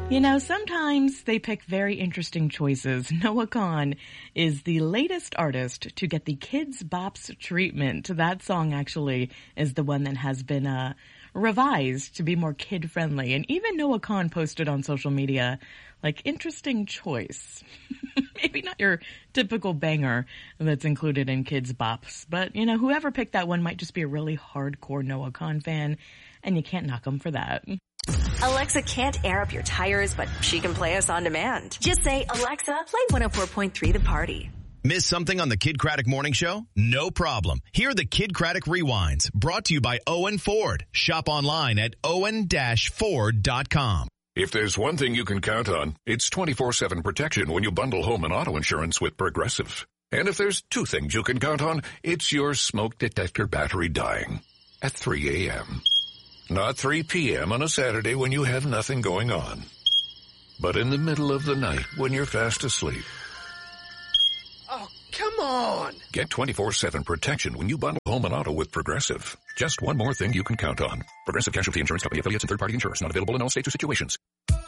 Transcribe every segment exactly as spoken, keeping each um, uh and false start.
You know, sometimes they pick very interesting choices. Noah Kahan is the latest artist to get the Kids Bops treatment. That song actually is the one that has been uh, revised to be more kid-friendly. And even Noah Kahan posted on social media, like, interesting choice. Maybe not your typical banger that's included in Kids Bops. But, you know, whoever picked that one might just be a really hardcore Noah Kahan fan, and you can't knock them for that. Alexa can't air up your tires, but she can play us on demand. Just say, Alexa, play one oh four point three The Party. Miss something on the Kid Craddock Morning Show? No problem. Hear the Kid Craddock Rewinds, brought to you by Owen Ford. Shop online at owen dash ford dot com. If there's one thing you can count on, it's twenty-four seven protection when you bundle home and auto insurance with Progressive. And if there's two things you can count on, it's your smoke detector battery dying at three a.m. Not three p.m. on a Saturday when you have nothing going on, but in the middle of the night when you're fast asleep. Oh, come on! Get twenty-four seven protection when you bundle home and auto with Progressive. Just one more thing you can count on. Progressive Casualty Insurance Company, affiliates, and third-party insurers. Not available in all states or situations.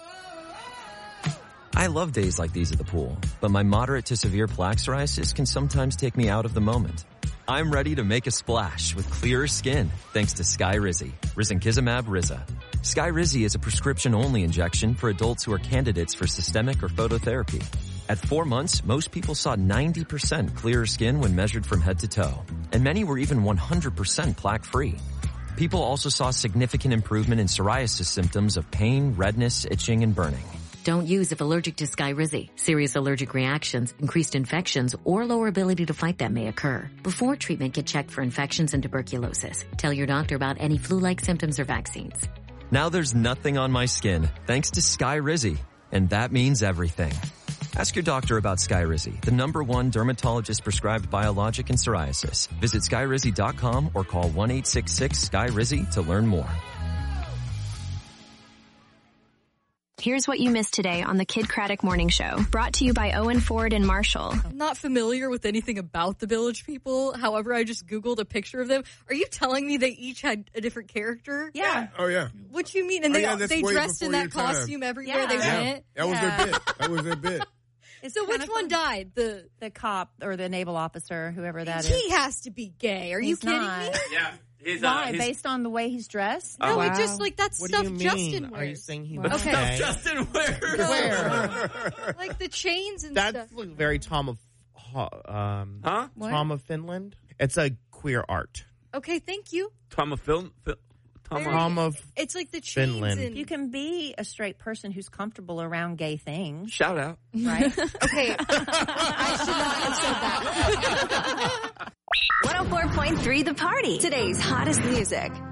I love days like these at the pool, but my moderate to severe plaque psoriasis can sometimes take me out of the moment. I'm ready to make a splash with clearer skin thanks to Skyrizi, risankizumab Riza. Skyrizi is a prescription-only injection for adults who are candidates for systemic or phototherapy. At four months, most people saw ninety percent clearer skin when measured from head to toe, and many were even one hundred percent plaque-free. People also saw significant improvement in psoriasis symptoms of pain, redness, itching, and burning. Don't use if allergic to Skyrizi. Serious allergic reactions, increased infections, or lower ability to fight them may occur. Before treatment, get checked for infections and tuberculosis. Tell your doctor about any flu-like symptoms or vaccines. Now there's nothing on my skin thanks to Skyrizi, and that means everything. Ask your doctor about Skyrizi, the number one dermatologist-prescribed biologic in psoriasis. Visit skyrizi dot com or call one eight six six Sky Rizi to learn more. Here's what you missed today on the Kid Craddock Morning Show, brought to you by Owen Ford and Marshall. I'm not familiar with anything about the Village People. However, I just Googled a picture of them. Are you telling me they each had a different character? Yeah. Oh, yeah. What you mean? And oh, they yeah, they dressed in that costume time. everywhere yeah. they yeah. went? That was yeah. their bit. That was their bit. It's so which one died? The the cop or the naval officer, whoever that he is. He has to be gay. Are he's you kidding not. me? Yeah. His, Why? uh, his... Based on the way he's dressed? No, oh, it wow. just like that's what stuff do you mean? Justin wears. Are you saying he was okay. Stuff Justin wears? Where? Like the chains and That's stuff. That's very Tom of um, huh? Tom of Finland. It's a queer art. Okay, thank you. Tom of film. Fi- Tom, Very, Tom of It's like the chains Finland. and You can be a straight person who's comfortable around gay things. Shout out. Right? Okay. I should not have said that. one oh four point three The Party. Today's hottest music.